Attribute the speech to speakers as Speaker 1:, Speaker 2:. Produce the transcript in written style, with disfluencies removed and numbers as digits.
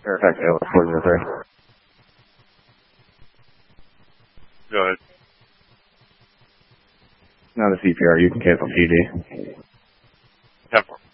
Speaker 1: Fairfax ALS 403.
Speaker 2: Go ahead.
Speaker 1: Now the CPR, you can cancel PD.
Speaker 2: 10-4.